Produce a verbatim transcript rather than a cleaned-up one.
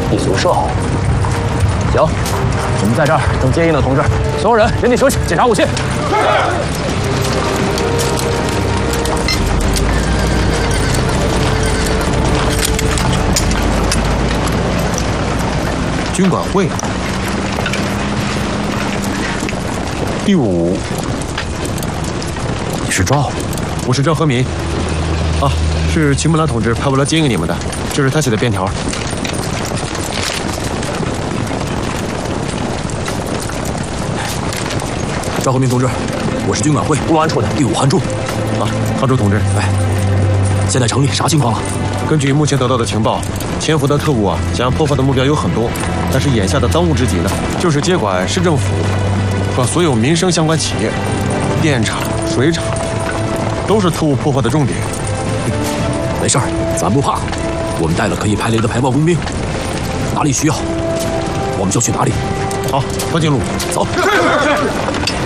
地宿舍。行，我们在这儿等接应的同志，所有人原地休息，检查武器。 军管会第五， 你是赵？ 我是赵和民。啊，是秦木兰同志派我来接应你们的，这是他写的便条。 赵和民同志，我是军管会公安处的第五汉柱。 啊，汉柱同志， 哎，现在城里啥情况啊？ 根据目前得到的情报，潜伏的特务啊，想要破坏的目标有很多，但是眼下的当务之急呢，就是接管市政府和所有民生相关企业，电厂、水厂，都是特务破坏的重点。 没事儿，咱不怕，我们带了可以排雷的排爆工兵，哪里需要，我们就去哪里。 好，快进路， 走。